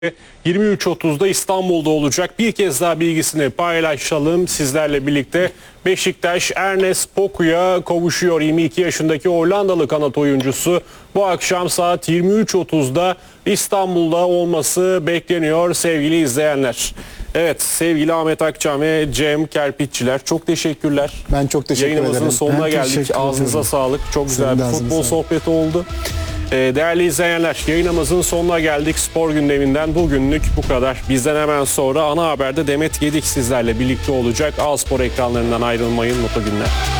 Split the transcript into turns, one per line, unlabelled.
23.30'da İstanbul'da olacak. Bir kez daha bilgisini paylaşalım sizlerle birlikte. Beşiktaş Ernest Poku'ya kavuşuyor. 22 yaşındaki Hollandalı kanat oyuncusu bu akşam saat 23.30'da İstanbul'da olması bekleniyor sevgili izleyenler. Evet, sevgili Ahmet Akçam ve Cem Kerpiççiler, çok teşekkürler.
Ben çok teşekkür ederim.
Yayınımızın sonuna geldik. Ağzınıza sağlık. Çok güzel bir futbol sohbeti oldu. Değerli izleyenler, yayınımızın sonuna geldik. Spor gündeminden bugünlük bu kadar. Bizden hemen sonra ana haberde Demet Gedik sizlerle birlikte olacak. A Spor ekranlarından ayrılmayın. Mutlu günler.